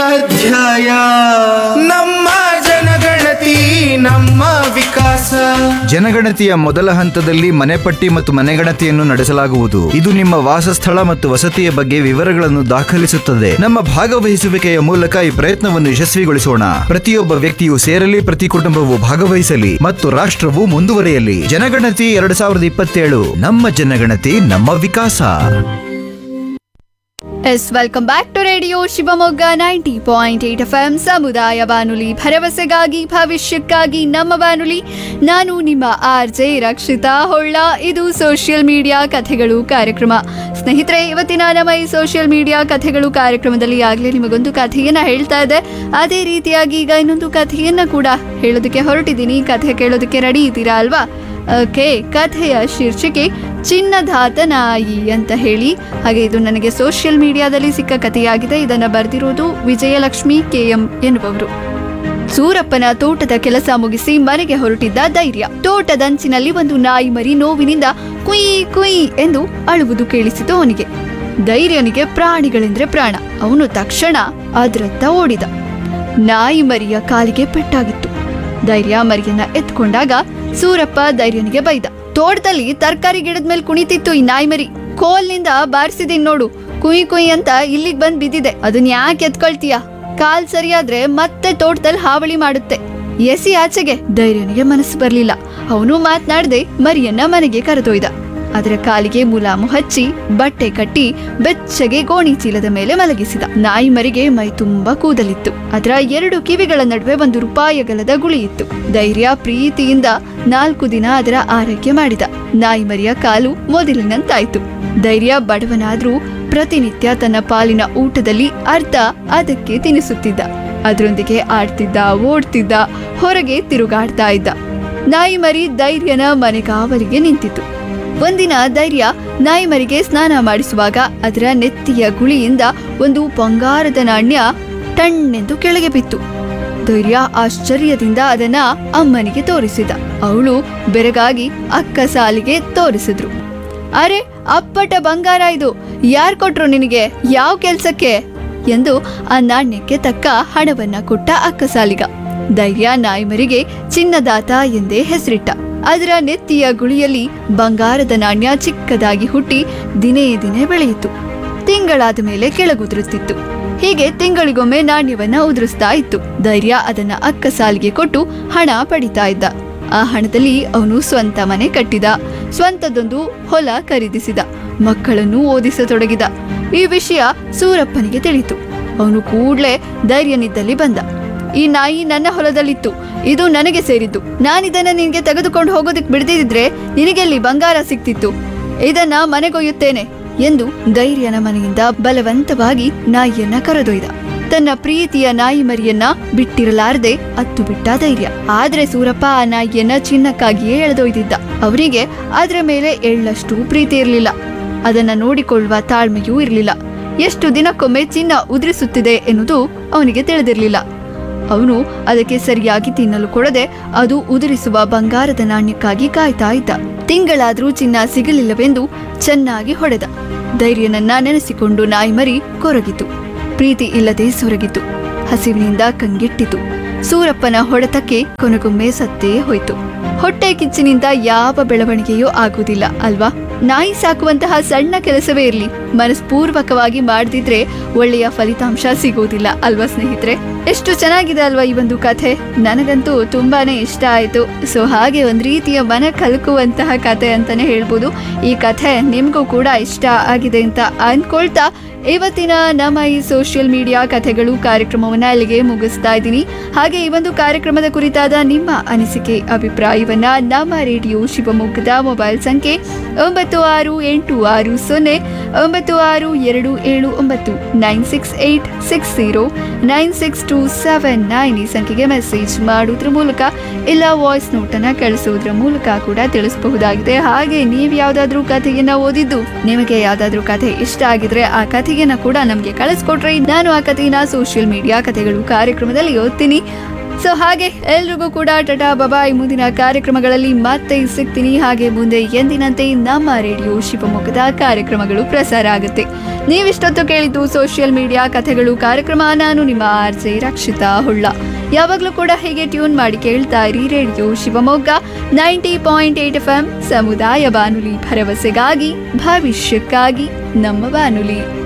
ಅಧ್ಯಾಯ. ನಮ್ಮ ಜನಗಣತಿ ನಮ್ಮ ವಿಕಾಸ. ಜನಗಣತಿಯ ಮೊದಲ ಹಂತದಲ್ಲಿ ಮನೆಪಟ್ಟಿ ಮತ್ತು ಮನೆಗಣತಿಯನ್ನು ನಡೆಸಲಾಗುವುದು. ಇದು ನಿಮ್ಮ ವಾಸಸ್ಥಳ ಮತ್ತು ವಸತಿಯ ಬಗ್ಗೆ ವಿವರಗಳನ್ನು ದಾಖಲಿಸುತ್ತದೆ. ನಮ್ಮ ಭಾಗವಹಿಸುವಿಕೆಯ ಮೂಲಕ ಈ ಪ್ರಯತ್ನವನ್ನು ಯಶಸ್ವಿಗೊಳಿಸೋಣ. ಪ್ರತಿಯೊಬ್ಬ ವ್ಯಕ್ತಿಯು ಸೇರಲಿ, ಪ್ರತಿ ಕುಟುಂಬವು ಭಾಗವಹಿಸಲಿ ಮತ್ತು ರಾಷ್ಟ್ರವು ಮುಂದುವರಿಯಲಿ. ಜನಗಣತಿ 2027. ನಮ್ಮ ಜನಗಣತಿ ನಮ್ಮ ವಿಕಾಸ. Welcome back to radio Shivamogga 90.8 FM ಸಮುದಾಯ ಬಾನುಲಿ, ಭರವಸೆಗಾಗಿ ಭವಿಷ್ಯಕ್ಕಾಗಿ ನಮ್ಮ ಬಾನುಲಿ. ನಾನು ನಿಮ್ಮ RJ ರಕ್ಷಿತಾ ಹೊಳ್ಳ. ಇದು ಸೋಷಿಯಲ್ ಮೀಡಿಯಾ ಕಥೆಗಳು ಕಾರ್ಯಕ್ರಮ. ಸ್ನೇಹಿತರೆ, ಇವತ್ತಿನ ನಮ್ಮ ಈ ಸೋಷಿಯಲ್ ಮೀಡಿಯಾ ಕಥೆಗಳು ಕಾರ್ಯಕ್ರಮದಲ್ಲಿ ಆಗಲೇ ನಿಮಗೊಂದು ಕಥೆಯನ್ನ ಹೇಳ್ತಾ ಇದೆ. ಅದೇ ರೀತಿಯಾಗಿ ಈಗ ಇನ್ನೊಂದು ಕಥೆಯನ್ನ ಕೂಡ ಹೇಳೋದಕ್ಕೆ ಹೊರಟಿದ್ದೀನಿ. ಕಥೆ ಕೇಳೋದಕ್ಕೆ ರೆಡಿ ಇದ್ದೀರಾ ಅಲ್ವಾ? ಓಕೆ, ಕಥೆಯ ಶೀರ್ಷಿಕೆ ಚಿನ್ನದಾತ ನಾಯಿ ಅಂತ ಹೇಳಿ. ಹಾಗೆ ಇದು ನನಗೆ ಸೋಷಿಯಲ್ ಮೀಡಿಯಾದಲ್ಲಿ ಸಿಕ್ಕ ಕಥೆಯಾಗಿದೆ. ಇದನ್ನ ಬರೆದಿರೋದು ವಿಜಯಲಕ್ಷ್ಮಿ KM ಎನ್ನುವವರು. ಸೂರಪ್ಪನ ತೋಟದ ಕೆಲಸ ಮುಗಿಸಿ ಮನೆಗೆ ಹೊರಟಿದ್ದ ಧೈರ್ಯ. ತೋಟದಂಚಿನಲ್ಲಿ ಒಂದು ನಾಯಿ ಮರಿ ನೋವಿನಿಂದ ಕುಯ್ ಕುಯ್ ಎಂದು ಅಳುವುದು ಕೇಳಿಸಿತು ಅವನಿಗೆ. ಧೈರ್ಯನಿಗೆ ಪ್ರಾಣಿಗಳೆಂದ್ರೆ ಪ್ರಾಣ. ಅವನು ತಕ್ಷಣ ಅದರತ್ತ ಓಡಿದ. ನಾಯಿ ಮರಿಯ ಕಾಲಿಗೆ ಪೆಟ್ಟಾಗಿತ್ತು. ಧೈರ್ಯ ಮರಿಯನ್ನ ಎತ್ಕೊಂಡಾಗ ಸೂರಪ್ಪ ಧೈರ್ಯನಿಗೆ ಬೈದ. ತೋಟದಲ್ಲಿ ತರಕಾರಿ ಗಿಡದ ಮೇಲೆ ಕುಣಿತಿತ್ತು ಈ ನಾಯಿ ಮರಿ. ಕೋಲ್ನಿಂದ ಬಾರಿಸಿದೀನಿ ನೋಡು, ಕುಯ್ ಕುಯ್ ಅಂತ ಇಲ್ಲಿಗೆ ಬಂದ್ ಬಿದ್ದಿದೆ. ಅದನ್ನ ಯಾಕೆ ಎತ್ಕೊಳ್ತೀಯ? ಕಾಲ್ ಸರಿಯಾದ್ರೆ ಮತ್ತೆ ತೋಟದಲ್ಲಿ ಹಾವಳಿ ಮಾಡುತ್ತೆ. ಎಸಿ ಆಚೆಗೆ. ಧೈರ್ಯನಿಗೆ ಮನಸ್ಸು ಬರ್ಲಿಲ್ಲ. ಅವನು ಮಾತನಾಡದೆ ಮರಿಯನ್ನ ಮನೆಗೆ ಕರೆದೊಯ್ದ. ಅದರ ಕಾಲಿಗೆ ಮುಲಾಮು ಹಚ್ಚಿ ಬಟ್ಟೆ ಕಟ್ಟಿ ಬೆಚ್ಚಗೆ ಗೋಣಿ ಚೀಲದ ಮೇಲೆ ಮಲಗಿಸಿದ. ನಾಯಿ ಮರಿಗೆ ಮೈ ತುಂಬಾ ಕೂದಲಿತ್ತು. ಅದರ 2 ಕಿವಿಗಳ ನಡುವೆ 1 ರೂಪಾಯಿ ಅಗಲದ ಗುಳಿ ಇತ್ತು. ಧೈರ್ಯ ಪ್ರೀತಿಯಿಂದ 4 ದಿನ ಅದರ ಆರೈಕೆ ಮಾಡಿದ. ನಾಯಿ ಮರಿಯ ಕಾಲು ಮೊದಲಿನಂತಾಯ್ತು. ಧೈರ್ಯ ಬಡವನಾದ್ರೂ ಪ್ರತಿನಿತ್ಯ ತನ್ನ ಪಾಲಿನ ಊಟದಲ್ಲಿ ಅರ್ಧ ಅದಕ್ಕೆ ತಿನ್ನಿಸುತ್ತಿದ್ದ. ಅದರೊಂದಿಗೆ ಆಡ್ತಿದ್ದ, ಓಡ್ತಿದ್ದ, ಹೊರಗೆ ತಿರುಗಾಡ್ತಾ ಇದ್ದ. ನಾಯಿ ಮರಿ ಧೈರ್ಯನ ಮನೆಗಾವಲಿಗೆ ನಿಂತಿತು. ಒಂದಿನ ಧೈರ್ಯ ನಾಯಿ ಮರಿಗೆ ಸ್ನಾನ ಮಾಡಿಸುವಾಗ ಅದರ ನೆತ್ತಿಯ ಗುಳಿಯಿಂದ ಒಂದು ಬಂಗಾರದ ನಾಣ್ಯ ಟಣ್ಣೆಂದು ಕೆಳಗೆ ಬಿತ್ತು. ಧೈರ್ಯ ಆಶ್ಚರ್ಯದಿಂದ ಅದನ್ನ ಅಮ್ಮನಿಗೆ ತೋರಿಸಿದ. ಅವಳು ಬೆರಗಾಗಿ ಅಕ್ಕ ಸಾಲಿಗೆ ತೋರಿಸಿದ್ರು. ಅರೆ, ಅಪ್ಪಟ ಬಂಗಾರ ಇದು. ಯಾರ್ ಕೊಟ್ರು ನಿನಗೆ? ಯಾವ ಕೆಲ್ಸಕ್ಕೆ? ಎಂದು ಆ ನಾಣ್ಯಕ್ಕೆ ತಕ್ಕ ಹಣವನ್ನ ಕೊಟ್ಟ ಅಕ್ಕ ಸಾಲಿಗ. ಧೈರ್ಯ ನಾಯಿ ಮರಿಗೆ ಚಿನ್ನದಾತ ಎಂದೇ ಹೆಸರಿಟ್ಟ. ಅದರ ನೆತ್ತಿಯ ಗುಳಿಯಲ್ಲಿ ಬಂಗಾರದ ನಾಣ್ಯ ಚಿಕ್ಕದಾಗಿ ಹುಟ್ಟಿ ದಿನೇ ದಿನೇ ಬೆಳೆಯಿತು. ತಿಂಗಳಾದ ಮೇಲೆ ಕೆಳಗುದುರುತ್ತಿತ್ತು. ಹೀಗೆ ತಿಂಗಳಿಗೊಮ್ಮೆ ನಾಣ್ಯವನ್ನ ಉದುರಿಸ್ತಾ ಇತ್ತು. ಧೈರ್ಯ ಅದನ್ನ ಅಕ್ಕ ಸಾಲಿಗೆ ಕೊಟ್ಟು ಹಣ ಪಡಿತಾ ಇದ್ದ. ಆ ಹಣದಲ್ಲಿ ಅವನು ಸ್ವಂತ ಮನೆ ಕಟ್ಟಿದ. ಸ್ವಂತದೊಂದು ಹೊಲ ಖರೀದಿಸಿದ. ಮಕ್ಕಳನ್ನು ಓದಿಸತೊಡಗಿದ. ಈ ವಿಷಯ ಸೂರಪ್ಪನಿಗೆ ತಿಳಿತು. ಅವನು ಕೂಡ್ಲೆ ಧೈರ್ಯನಿದ್ದಲ್ಲಿ ಬಂದ. ಈ ನಾಯಿ ನನ್ನ ಹೊಲದಲ್ಲಿತ್ತು. ಇದು ನನಗೆ ಸೇರಿದ್ದು. ನಾನಿದನ್ನ ನಿನ್ಗೆ ತೆಗೆದುಕೊಂಡು ಹೋಗೋದಕ್ಕೆ ಬಿಡದಿದ್ರೆ ನಿನಗೆಲ್ಲಿ ಬಂಗಾರ ಸಿಕ್ತಿತ್ತು. ಇದನ್ನ ಮನೆಗೊಯ್ಯುತ್ತೇನೆ ಎಂದು ಧೈರ್ಯನ ಮನೆಯಿಂದ ಬಲವಂತವಾಗಿ ನಾಯಿಯನ್ನ ಕರೆದೊಯ್ದ. ತನ್ನ ಪ್ರೀತಿಯ ನಾಯಿ ಮರಿಯನ್ನ ಬಿಟ್ಟಿರಲಾರದೆ ಅತ್ತು ಬಿಟ್ಟ ಧೈರ್ಯ. ಆದ್ರೆ ಸೂರಪ್ಪ ಆ ನಾಯಿಯನ್ನ ಚಿನ್ನಕ್ಕಾಗಿಯೇ ಎಳೆದೊಯ್ದಿದ್ದ. ಅವರಿಗೆ ಅದರ ಮೇಲೆ ಎಳ್ಳಷ್ಟು ಪ್ರೀತಿ ಇರಲಿಲ್ಲ. ಅದನ್ನ ನೋಡಿಕೊಳ್ಳುವ ತಾಳ್ಮೆಯೂ ಇರಲಿಲ್ಲ. ಎಷ್ಟು ದಿನಕ್ಕೊಮ್ಮೆ ಚಿನ್ನ ಉದುರಿಸುತ್ತಿದೆ ಎನ್ನುವುದು ಅವನಿಗೆ ತಿಳಿದಿರಲಿಲ್ಲ. ಅವನು ಅದಕ್ಕೆ ಸರಿಯಾಗಿ ತಿನ್ನಲು ಕೊಡದೆ ಅದು ಉದುರಿಸುವ ಬಂಗಾರದ ನಾಣ್ಯಕ್ಕಾಗಿ ಕಾಯ್ತಾ ಇದ್ದ. ತಿಂಗಳಾದ್ರೂ ಚಿನ್ನ ಸಿಗಲಿಲ್ಲವೆಂದು ಚೆನ್ನಾಗಿ ಹೊಡೆದ. ಧೈರ್ಯನನ್ನ ನೆನೆಸಿಕೊಂಡು ನಾಯಿ ಮರಿ ಕೊರಗಿತು. ಪ್ರೀತಿ ಇಲ್ಲದೆ ಸೊರಗಿತು. ಹಸಿವಿನಿಂದ ಕಂಗೆಟ್ಟಿತು. ಸೂರಪ್ಪನ ಹೊಡೆತಕ್ಕೆ ಕೊನೆಗೊಮ್ಮೆ ಸತ್ತೇ ಹೋಯ್ತು. ಹೊಟ್ಟೆ ಕಿಚ್ಚಿನಿಂದ ಯಾವ ಬೆಳವಣಿಗೆಯೂ ಆಗುವುದಿಲ್ಲ ಅಲ್ವಾ? ನಾಯಿ ಸಾಕುವಂತಹ ಸಣ್ಣ ಕೆಲಸವೇ ಇರಲಿ, ಮನಸ್ಪೂರ್ವಕವಾಗಿ ಮಾಡದಿದ್ರೆ ಒಳ್ಳೆಯ ಫಲಿತಾಂಶ ಸಿಗುವುದಿಲ್ಲ ಅಲ್ವಾ ಸ್ನೇಹಿತರೆ? ಎಷ್ಟು ಚೆನ್ನಾಗಿದೆ ಅಲ್ವಾ ಈ ಒಂದು ಕಥೆ? ನನಗಂತೂ ತುಂಬಾನೇ ಇಷ್ಟ ಆಯ್ತು. ಸೊ ಹಾಗೆ ಒಂದ್ ರೀತಿಯ ಮನ ಕಲ್ಕುವಂತಹ ಕಥೆ ಅಂತಾನೆ ಹೇಳ್ಬೋದು. ಈ ಕಥೆ ನಿಮ್ಗೂ ಕೂಡ ಇಷ್ಟ ಆಗಿದೆ ಅಂತ ಅನ್ಕೊಳ್ತಾ ಇವತ್ತಿನ ನಮ್ಮ ಈ ಸೋಷಿಯಲ್ ಮೀಡಿಯಾ ಕಥೆಗಳು ಕಾರ್ಯಕ್ರಮವನ್ನ ಅಲ್ಲಿಗೆ ಮುಗಿಸ್ತಾ ಇದ್ದೀನಿ. ಹಾಗೆ ಈ ಒಂದು ಕಾರ್ಯಕ್ರಮದ ಕುರಿತಾದ ನಿಮ್ಮ ಅನಿಸಿಕೆ ಅಭಿಪ್ರಾಯವನ್ನ ನಮ್ಮ ರೇಡಿಯೋ ಶಿವಮೊಗ್ಗದ ಮೊಬೈಲ್ ಸಂಖ್ಯೆ 9660962779 9686096279 ಈ ಸಂಖ್ಯೆಗೆ ಮೆಸೇಜ್ ಮಾಡೋದ್ರ ಮೂಲಕ ಇಲ್ಲ ವಾಯ್ಸ್ ನೋಟನ್ನ ಕಳಿಸೋದ್ರ ಮೂಲಕ ಕೂಡ ತಿಳಿಸಬಹುದಾಗಿದೆ. ಹಾಗೆ ನೀವು ಯಾವ್ದಾದ್ರು ಕಥೆಯನ್ನ ಓದಿದ್ದು ನಿಮಗೆ ಯಾವ್ದಾದ್ರು ಕಥೆ ಇಷ್ಟ ಆಗಿದ್ರೆ ಆ ಕಥೆಯನ್ನ ಕೂಡ ನಮ್ಗೆ ಕಳಿಸ್ಕೊಟ್ರೆ ನಾನು ಆ ಕಥೆಯನ್ನ ಸೋಷಿಯಲ್ ಮೀಡಿಯಾ ಕಥೆಗಳು ಕಾರ್ಯಕ್ರಮದಲ್ಲಿ ಓದ್ತೀನಿ. ಸೊ ಹಾಗೆ ಎಲ್ರಿಗೂ ಕೂಡ ಟಟಾ ಬಬಾಯ್. ಮುಂದಿನ ಕಾರ್ಯಕ್ರಮಗಳಲ್ಲಿ ಮತ್ತೆ ಸಿಗ್ತೀನಿ. ಹಾಗೆ ಮುಂದೆ ಎಂದಿನಂತೆ ನಮ್ಮ ರೇಡಿಯೋ ಶಿವಮೊಗ್ಗದ ಕಾರ್ಯಕ್ರಮಗಳು ಪ್ರಸಾರ ಆಗುತ್ತೆ. ನೀವಿಷ್ಟೊತ್ತು ಕೇಳಿದ್ದು ಸೋಷಿಯಲ್ ಮೀಡಿಯಾ ಕಥೆಗಳು ಕಾರ್ಯಕ್ರಮ. ನಾನು ನಿಮ್ಮ RJ ರಕ್ಷಿತಾ ಹೊಳ್ಳ. ಯಾವಾಗಲೂ ಕೂಡ ಹೀಗೆ ಟ್ಯೂನ್ ಮಾಡಿ ಕೇಳ್ತಾ ಇರಿ ರೇಡಿಯೋ ಶಿವಮೊಗ್ಗ 90.8 FM ಸಮುದಾಯ ಬಾನುಲಿ, ಭರವಸೆಗಾಗಿ ಭವಿಷ್ಯಕ್ಕಾಗಿ ನಮ್ಮ ಬಾನುಲಿ.